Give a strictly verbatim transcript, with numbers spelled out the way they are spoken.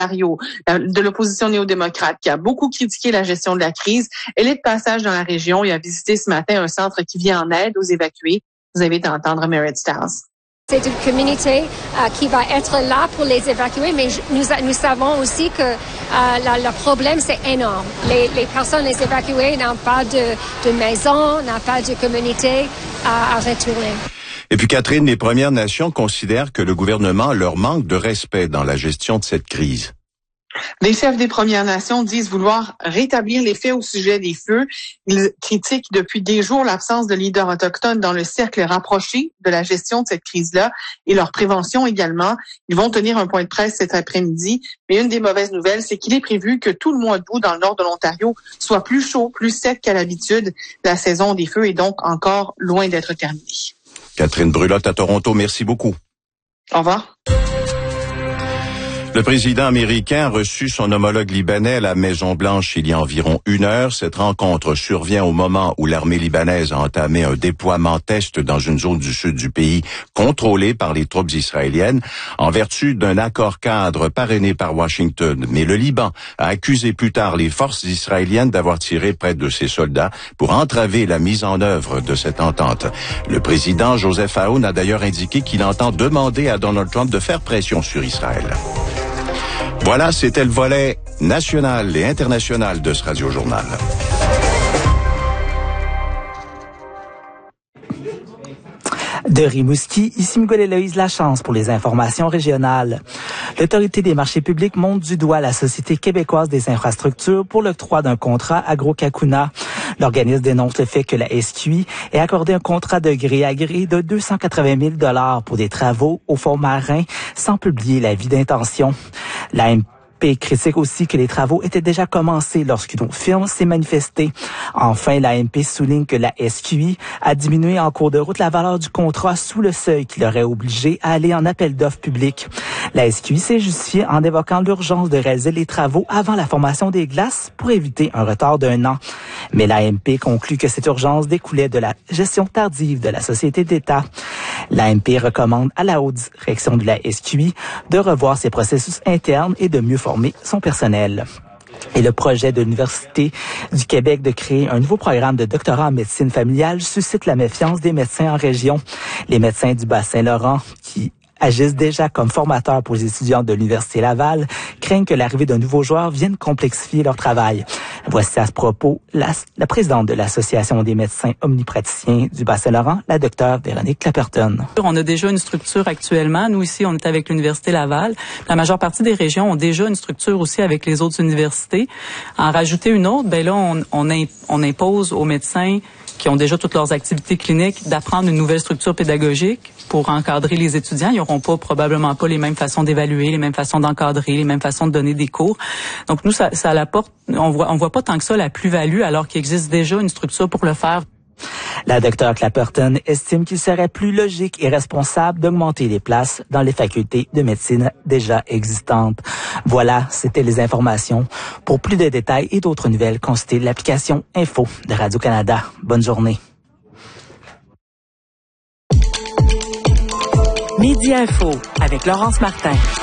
de l'opposition néo-démocrate, qui a beaucoup critiqué la gestion de la crise. Elle est de passage dans la région et a visité ce matin un centre qui vient en aide aux évacués. Vous avez à entendre Merritt Stiles. C'est une communauté euh, qui va être là pour les évacuer, mais nous, nous savons aussi que euh, la, le problème, c'est énorme. Les, les personnes, les évacuées, n'ont pas de, de maison, n'ont pas de communauté à, à retourner. Et puis Catherine, les Premières Nations considèrent que le gouvernement leur manque de respect dans la gestion de cette crise. Les chefs des Premières Nations disent vouloir rétablir les faits au sujet des feux. Ils critiquent depuis des jours l'absence de leaders autochtones dans le cercle rapproché de la gestion de cette crise-là et leur prévention également. Ils vont tenir un point de presse cet après-midi. Mais une des mauvaises nouvelles, c'est qu'il est prévu que tout le mois d'août dans le nord de l'Ontario soit plus chaud, plus sec qu'à l'habitude. La saison des feux est donc encore loin d'être terminée. Catherine Brulotte à Toronto, merci beaucoup. Au revoir. Le président américain a reçu son homologue libanais à la Maison-Blanche il y a environ une heure. Cette rencontre survient au moment où l'armée libanaise a entamé un déploiement test dans une zone du sud du pays contrôlée par les troupes israéliennes en vertu d'un accord cadre parrainé par Washington. Mais le Liban a accusé plus tard les forces israéliennes d'avoir tiré près de ses soldats pour entraver la mise en œuvre de cette entente. Le président Joseph Aoun a d'ailleurs indiqué qu'il entend demander à Donald Trump de faire pression sur Israël. Voilà, c'était le volet national et international de ce Radio-Journal. De Rimouski, ici Miguel Héloïse Lachance pour les informations régionales. L'Autorité des marchés publics monte du doigt la Société québécoise des infrastructures pour l'octroi d'un contrat Agro-Cacuna. L'organisme dénonce le fait que la S Q I ait accordé un contrat de gré à gré de deux cent quatre-vingt mille dollars pour des travaux au fond marin sans publier l'avis d'intention. La M P critique aussi que les travaux étaient déjà commencés lorsqu'une firme s'est manifestée. Enfin, la M P souligne que la S Q I a diminué en cours de route la valeur du contrat sous le seuil qui l'aurait obligé à aller en appel d'offres public. La S Q I s'est justifiée en évoquant l'urgence de réaliser les travaux avant la formation des glaces pour éviter un retard d'un an. Mais la M P conclut que cette urgence découlait de la gestion tardive de la Société d'État. La M P recommande à la haute direction de la S Q I de revoir ses processus internes et de mieux former son personnel. Et le projet de l'Université du Québec de créer un nouveau programme de doctorat en médecine familiale suscite la méfiance des médecins en région. Les médecins du Bas-Saint-Laurent, qui agissent déjà comme formateurs pour les étudiants de l'Université Laval, craignent que l'arrivée d'un nouveau joueur vienne complexifier leur travail. Voici à ce propos la, la présidente de l'Association des médecins omnipraticiens du Bas-Saint-Laurent, la docteure Véronique Claperton. On a déjà une structure actuellement. Nous, ici, on est avec l'Université Laval. La majeure partie des régions ont déjà une structure aussi avec les autres universités. En rajouter une autre, ben là, on, on, imp, on impose aux médecins qui ont déjà toutes leurs activités cliniques d'apprendre une nouvelle structure pédagogique pour encadrer les étudiants. Ils n'auront pas, probablement pas les mêmes façons d'évaluer, les mêmes façons d'encadrer, les mêmes façons de donner des cours. Donc, nous, ça, ça l'apporte, on voit, on voit pas tant que ça la plus-value alors qu'il existe déjà une structure pour le faire. La docteure Claperton estime qu'il serait plus logique et responsable d'augmenter les places dans les facultés de médecine déjà existantes. Voilà, c'était les informations. Pour plus de détails et d'autres nouvelles, consultez l'application Info de Radio-Canada. Bonne journée. Midi Info avec Laurence Martin.